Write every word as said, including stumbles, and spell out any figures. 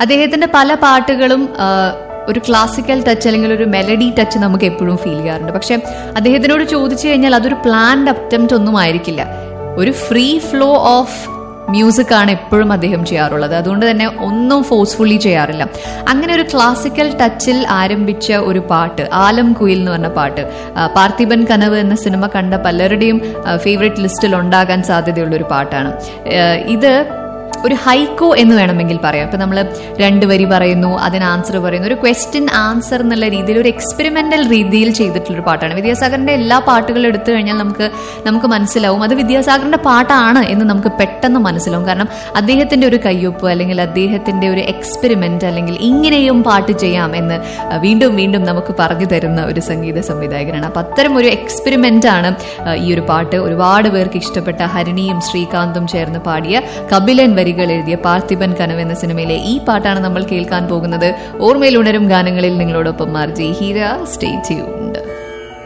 അദ്ദേഹത്തിന്റെ പല പാട്ടുകളും ഒരു ക്ലാസിക്കൽ ടച്ച് അല്ലെങ്കിൽ ഒരു മെലഡി ടച്ച് നമുക്ക് എപ്പോഴും ഫീൽ ചെയ്യാറുണ്ട്. പക്ഷെ അദ്ദേഹത്തിനോട് ചോദിച്ചു കഴിഞ്ഞാൽ അതൊരു പ്ലാൻഡ് അറ്റംപ്റ്റ് ഒന്നും ആയിരിക്കില്ല. ഒരു ഫ്രീ ഫ്ലോ ഓഫ് മ്യൂസിക് ആണ് എപ്പോഴും അദ്ദേഹം ചെയ്യാറുള്ളത്. അതുകൊണ്ട് തന്നെ ഒന്നും ഫോഴ്സ്ഫുള്ളി ചെയ്യാറില്ല. അങ്ങനെ ഒരു ക്ലാസിക്കൽ ടച്ചിൽ ആരംഭിച്ച ഒരു പാട്ട് ആലം കുയിൽ എന്ന് പറഞ്ഞ പാട്ട്, പാർത്ഥിബൻ കനവ് എന്ന സിനിമ കണ്ട പലരുടെയും ഫേവറേറ്റ് ലിസ്റ്റിൽ ഉണ്ടാകാൻ സാധ്യതയുള്ള ഒരു പാട്ടാണ് ഇത്. ഒരു ഹൈക്കോ എന്ന് വേണമെങ്കിൽ പറയാം. ഇപ്പൊ നമ്മൾ രണ്ടു വരി പറയുന്നു, അതിന് ആൻസർ പറയുന്നു, ഒരു ക്വസ്റ്റ്യൻ ആൻസർ എന്നുള്ള രീതിയിൽ ഒരു എക്സ്പെരിമെന്റൽ രീതിയിൽ ചെയ്തിട്ടുള്ളൊരു പാട്ടാണ്. വിദ്യാസാഗറിന്റെ എല്ലാ പാട്ടുകളും എടുത്തു കഴിഞ്ഞാൽ നമുക്ക് നമുക്ക് മനസ്സിലാവും അത് വിദ്യാസാഗറിന്റെ പാട്ടാണ് എന്ന് നമുക്ക് പെട്ടെന്ന് മനസ്സിലാവും. കാരണം അദ്ദേഹത്തിന്റെ ഒരു കയ്യൊപ്പ് അല്ലെങ്കിൽ അദ്ദേഹത്തിന്റെ ഒരു എക്സ്പെരിമെന്റ് അല്ലെങ്കിൽ ഇങ്ങനെയും പാട്ട് ചെയ്യാം എന്ന് വീണ്ടും വീണ്ടും നമുക്ക് പറഞ്ഞു തരുന്ന ഒരു സംഗീത സംവിധായകനാണ്. അപ്പൊ അത്തരം ഒരു എക്സ്പെരിമെന്റ് ആണ് ഈ ഒരു പാട്ട്. ഒരുപാട് പേർക്ക് ഇഷ്ടപ്പെട്ട ഹരിണിയും ശ്രീകാന്തും ചേർന്ന് പാടിയ കപിലൻ വരി എഴുതിയ പാർത്ഥിബൻ കനവ് എന്ന സിനിമയിലെ ഈ പാട്ടാണ് നമ്മൾ കേൾക്കാൻ പോകുന്നത്. ഓർമ്മയിൽ ഉണരും ഗാനങ്ങളിൽ നിങ്ങളോടൊപ്പം മാർജി ഹീര. Stay tuned.